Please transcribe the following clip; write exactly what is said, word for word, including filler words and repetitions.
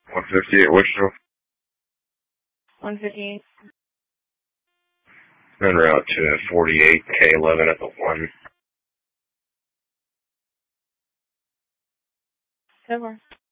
one fifty-eight Wichita. one fifty-eight. En route to forty-eight K eleven at the one. Over.